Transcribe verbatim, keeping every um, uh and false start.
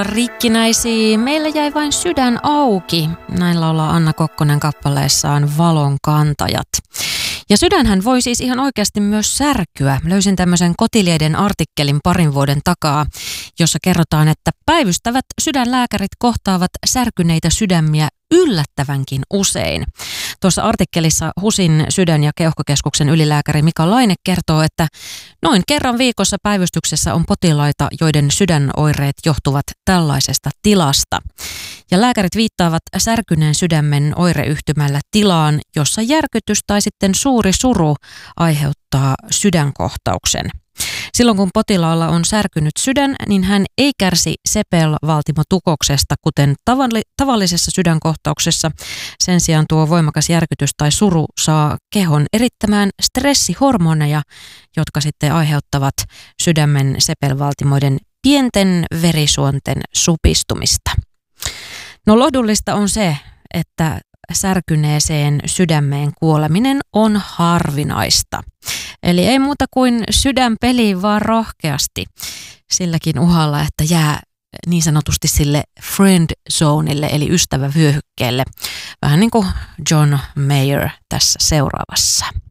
Rikkinäisiä, meillä jäi vain sydän auki. Näin laulaa Anna Kokkonen kappaleessaan Valon kantajat. Ja sydänhän voi siis ihan oikeasti myös särkyä. Löysin tämmöisen Kotilieden artikkelin parin vuoden takaa, jossa kerrotaan, että päivystävät sydänlääkärit kohtaavat särkyneitä sydämiä yllättävänkin usein. Tuossa artikkelissa HUSin sydän- ja keuhkokeskuksen ylilääkäri Mika Laine kertoo, että noin kerran viikossa päivystyksessä on potilaita, joiden sydänoireet johtuvat tällaisesta tilasta. Ja lääkärit viittaavat särkyneen sydämen oireyhtymällä tilaan, jossa järkytys tai sitten suuri suru aiheuttaa sydänkohtauksen. Silloin kun potilaalla on särkynyt sydän, niin hän ei kärsi sepelvaltimotukoksesta, kuten tavalli- tavallisessa sydänkohtauksessa. Sen sijaan tuo voimakas järkytys tai suru saa kehon erittämään stressihormoneja, jotka sitten aiheuttavat sydämen sepelvaltimoiden pienten verisuonten supistumista. No lohdullista on se, että särkyneeseen sydämeen kuoleminen on harvinaista. Eli ei muuta kuin sydän peliin vaan rohkeasti silläkin uhalla, että jää niin sanotusti sille friend zoneille eli ystävävyöhykkeelle. Vähän niin kuin John Mayer tässä seuraavassa.